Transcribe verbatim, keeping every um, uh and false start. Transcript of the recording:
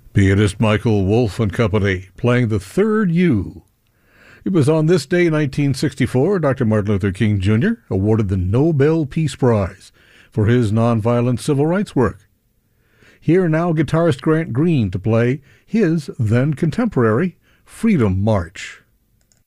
Pianist Michael Wolff and Company playing the third U. It was on this day, nineteen sixty-four, Doctor Martin Luther King Junior awarded the Nobel Peace Prize for his nonviolent civil rights work. Here now guitarist Grant Green to play his then contemporary Freedom March.